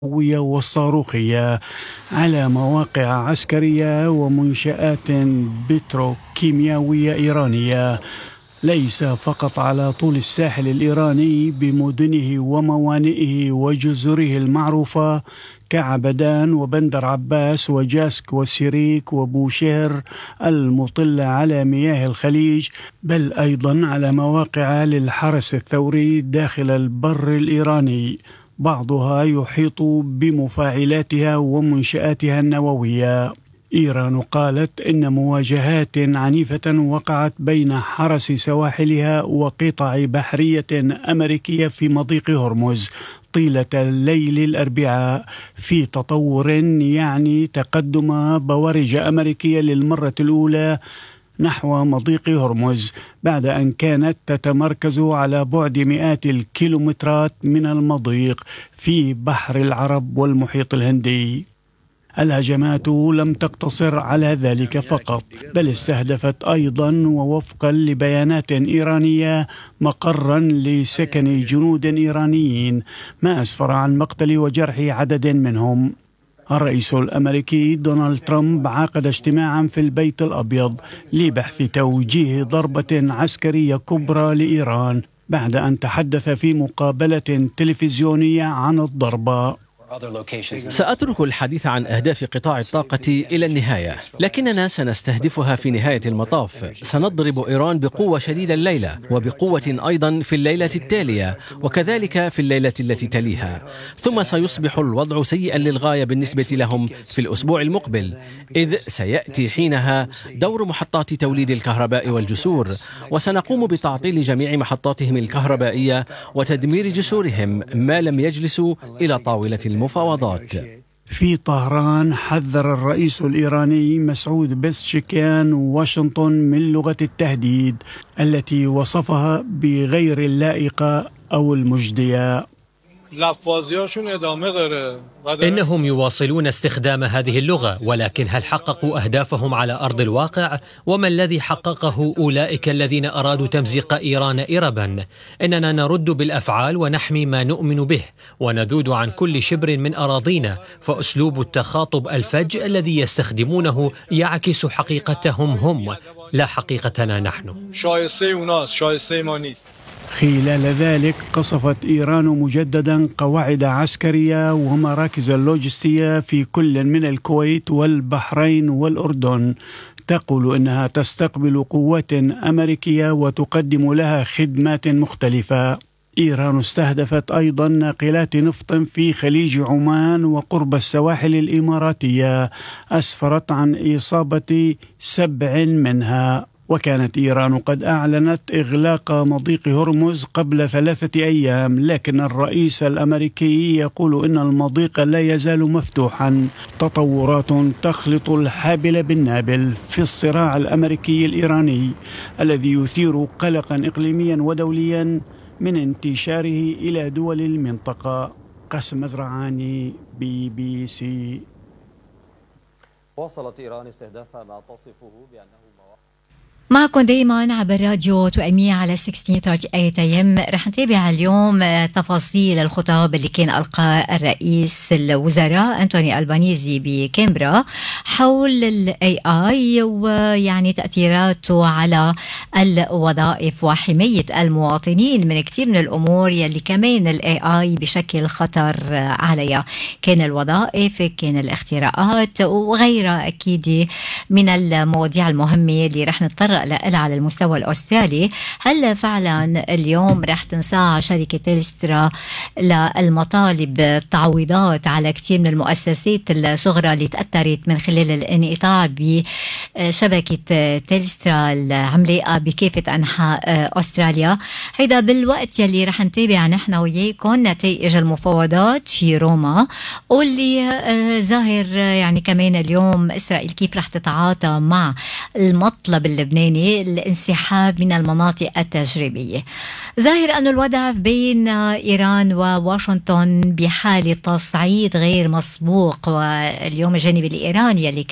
والصاروخية على مواقع عسكرية ومنشآت بتروكيماوية إيرانية، ليس فقط على طول الساحل الإيراني بمدنه وموانئه وجزره المعروفة كعبدان وبندر عباس وجاسك وسيريك وبوشير المطلة على مياه الخليج، بل أيضا على مواقع للحرس الثوري داخل البر الإيراني، بعضها يحيط بمفاعلاتها ومنشآتها النووية. إيران قالت إن مواجهات عنيفة وقعت بين حرس سواحلها وقطع بحرية أمريكية في مضيق هرمز طيلة الليل الأربعاء، في تطور يعني تقدم بوارج أمريكية للمرة الأولى نحو مضيق هرمز بعد أن كانت تتمركز على بعد مئات الكيلومترات من المضيق في بحر العرب والمحيط الهندي. الهجمات لم تقتصر على ذلك فقط، بل استهدفت أيضا ووفقا لبيانات إيرانية مقرا لسكن جنود إيرانيين، ما أسفر عن مقتل وجرح عدد منهم. الرئيس الأمريكي دونالد ترامب عقد اجتماعا في البيت الأبيض لبحث توجيه ضربة عسكرية كبرى لإيران بعد أن تحدث في مقابلة تلفزيونية عن الضربة. سأترك الحديث عن أهداف قطاع الطاقة إلى النهاية، لكننا سنستهدفها في نهاية المطاف. سنضرب إيران بقوة شديدة الليلة، وبقوة أيضا في الليلة التالية، وكذلك في الليلة التي تليها، ثم سيصبح الوضع سيئا للغاية بالنسبة لهم في الأسبوع المقبل، إذ سيأتي حينها دور محطات توليد الكهرباء والجسور، وسنقوم بتعطيل جميع محطاتهم الكهربائية وتدمير جسورهم ما لم يجلسوا إلى طاولة المفاوضات. في طهران حذر الرئيس الإيراني مسعود بزشكيان واشنطن من لغة التهديد التي وصفها بغير اللائقة أو المجدية. إنهم يواصلون استخدام هذه اللغة، ولكن هل حققوا أهدافهم على أرض الواقع؟ وما الذي حققه أولئك الذين أرادوا تمزيق إيران إربا؟ إننا نرد بالأفعال ونحمي ما نؤمن به، ونذود عن كل شبر من أراضينا، فأسلوب التخاطب الفج الذي يستخدمونه يعكس حقيقتهم هم، لا حقيقتنا نحن. خلال ذلك قصفت إيران مجددا قواعد عسكرية ومراكز اللوجستية في كل من الكويت والبحرين والأردن، تقول إنها تستقبل قوات أمريكية وتقدم لها خدمات مختلفة. إيران استهدفت أيضا ناقلات نفط في خليج عمان وقرب السواحل الإماراتية، أسفرت عن إصابة 7 منها. وكانت إيران قد أعلنت إغلاق مضيق هرمز قبل 3 أيام، لكن الرئيس الأمريكي يقول إن المضيق لا يزال مفتوحا، تطورات تخلط الحابل بالنابل في الصراع الأمريكي الإيراني الذي يثير قلقا إقليميا ودوليا من انتشاره إلى دول المنطقة. قاسم مزرعاني، BBC. واصلت إيران استهداف ما تصفه بأنه معكم دايما عبر راديو تؤمية على 1638 AM. رح نتابع اليوم تفاصيل الخطاب اللي كان ألقى الرئيس الوزراء أنتوني ألبانيزي بكامبرا حول ال AI ويعني تأثيراته على الوظائف وحماية المواطنين من كتير من الأمور يلي كمان ال AI بشكل خطر عليها، كان الوظائف، كان الاختراعات وغيرها أكيد من المواضيع المهمة اللي رح نضطر لها على المستوى الأسترالي. هل فعلا اليوم رح تنساع شركة تيلسترا للمطالب تعويضات على كثير من المؤسسات الصغرى اللي تأثرت من خلال الانقطاع بشبكة تيلسترا العملاقة بكافة أنحاء أستراليا؟ هيدا بالوقت يلي رح نتابع نحن وياكم نتائج المفاوضات في روما، واللي ظاهر يعني كمان اليوم إسرائيل كيف رح تتعاطى مع المطلب اللبناني الثاني الانسحاب من المناطق التجريبية. ظاهر أن الوضع بين إيران وواشنطن بحالة تصعيد غير مسبوق، واليوم الجانب الإيراني اللي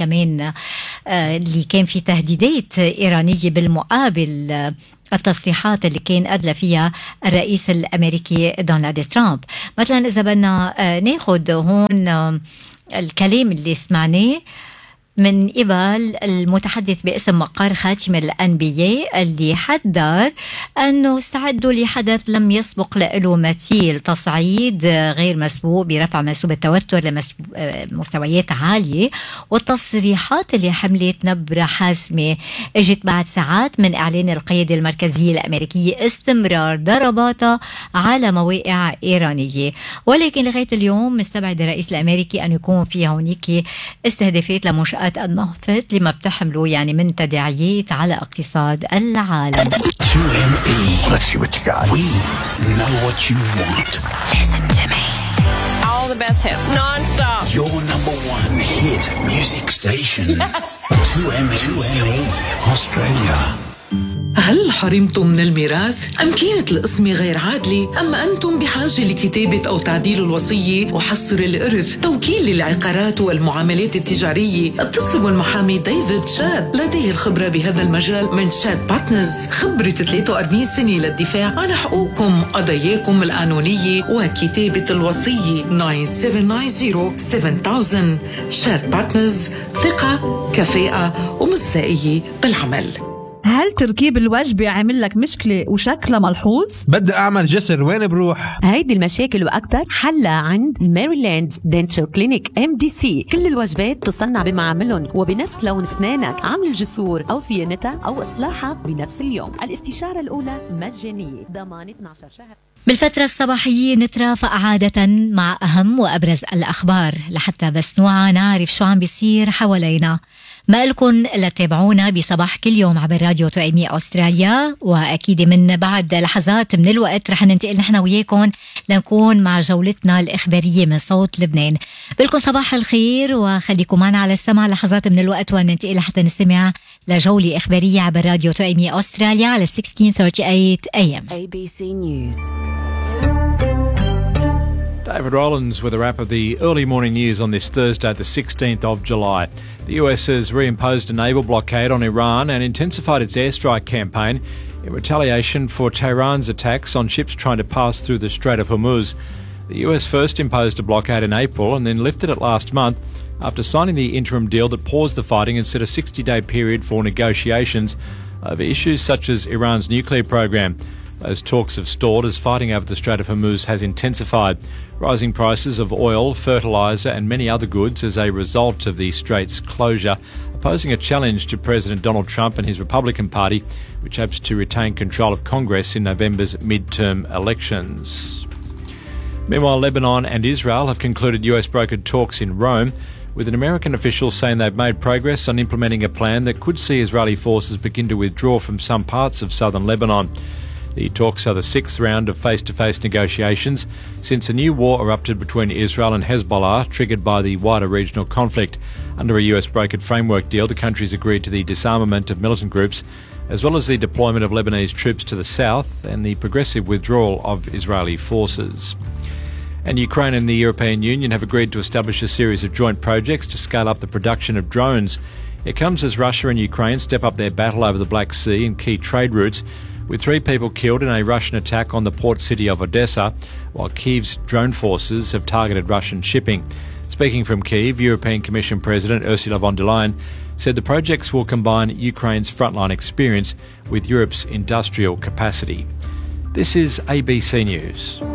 كان في تهديدات إيرانية بالمقابل التصريحات اللي كان أدلى فيها الرئيس الأمريكي دونالد ترامب. مثلا إذا بدنا ناخد هون الكلام اللي سمعناه من قبل المتحدث باسم مقر خاتم الأنبياء اللي حذر أنه استعدوا لحدث لم يسبق له مثيل، تصعيد غير مسبوق برفع منسوب التوتر لمستويات عالية، والتصريحات اللي حملت نبرة حاسمة اجت بعد ساعات من إعلان القيادة المركزية الأمريكية استمرار ضرباتها على مواقع إيرانية. ولكن لغاية اليوم مستبعد الرئيس الأمريكي أن يكون في هونيك استهدافات لمنشآت النفط لما بتحمله يعني من تداعيات على اقتصاد العالم. 2ME. Let's see what you got. We know what you want. Listen to me. All the best hits, non-stop. Your number one hit music station. Yes. 2ME Australia. هل حرمتم من الميراث؟ أم كانت القسمة غير عادلة؟ أم أنتم بحاجة لكتابة أو تعديل الوصية وحصر الإرث؟ توكيل العقارات والمعاملات التجارية؟ اتصلوا بالمحامي ديفيد شاد، لديه الخبرة بهذا المجال من شاد بارتنرز، خبرة 43 سنة للدفاع عن حقوقكم، قضاياكم القانونية وكتابة الوصية. 9790-7000. شاد بارتنرز، ثقة، كفاءة ومصداقية بالعمل. هل تركيب الوجبة عامل لك مشكلة وشكلها ملحوظ؟ بدي أعمل جسر، وين بروح؟ هيدي المشاكل وأكتر حلها عند ماريلاند دنتشر كلينيك MDC. كل الوجبات تصنع بمعاملهم وبنفس لون أسنانك، عمل الجسور أو صيانتها أو إصلاحها بنفس اليوم. الاستشارة الأولى مجانية، ضمان 12 شهر. بالفترة الصباحية نترافق عادة مع أهم وأبرز الأخبار لحتى بس نعرف شو عم بيصير حوالينا. ما لكم إلا تتابعونا بصباح كل يوم عبر راديو 2ME أستراليا، وأكيد من بعد لحظات من الوقت رح ننتقل نحن وياكم لنكون مع جولتنا الإخبارية من صوت لبنان. بلكم صباح الخير وخليكم معنا على السمع لحظات من الوقت وننتقل لحتى نستمع لجولة إخبارية عبر راديو 2ME أستراليا على 1638 AM. ABC News. David Rollins with a wrap of the early morning news on this Thursday, the 16th of July. The US has reimposed a naval blockade on Iran and intensified its airstrike campaign in retaliation for Tehran's attacks on ships trying to pass through the Strait of Hormuz. The US first imposed a blockade in April and then lifted it last month after signing the interim deal that paused the fighting and set a 60-day period for negotiations over issues such as Iran's nuclear program. Those talks have stalled as fighting over the Strait of Hormuz has intensified. Rising prices of oil, fertiliser and many other goods as a result of the strait's closure are posing a challenge to President Donald Trump and his Republican Party, which hopes to retain control of Congress in November's midterm elections. Meanwhile, Lebanon and Israel have concluded US-brokered talks in Rome, with an American official saying they've made progress on implementing a plan that could see Israeli forces begin to withdraw from some parts of southern Lebanon. The talks are the sixth round of face-to-face negotiations since a new war erupted between Israel and Hezbollah, triggered by the wider regional conflict. Under a US-brokered framework deal, the countries agreed to the disarmament of militant groups, as well as the deployment of Lebanese troops to the south and the progressive withdrawal of Israeli forces. And Ukraine and the European Union have agreed to establish a series of joint projects to scale up the production of drones. It comes as Russia and Ukraine step up their battle over the Black Sea and key trade routes, with 3 people killed in a Russian attack on the port city of Odessa, while Kyiv's drone forces have targeted Russian shipping. Speaking from Kyiv, European Commission President Ursula von der Leyen said the projects will combine Ukraine's frontline experience with Europe's industrial capacity. This is ABC News.